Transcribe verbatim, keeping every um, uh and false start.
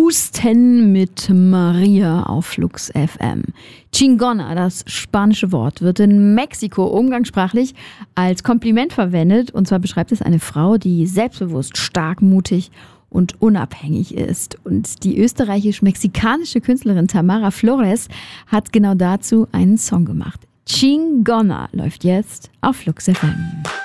Husten mit Maria auf Flux F M. Chingona, das spanische Wort, wird in Mexiko umgangssprachlich als Kompliment verwendet. Und zwar beschreibt es eine Frau, die selbstbewusst, stark, mutig und unabhängig ist. Und die österreichisch-mexikanische Künstlerin Tamara Flores hat genau dazu einen Song gemacht. Chingona läuft jetzt auf Flux F M.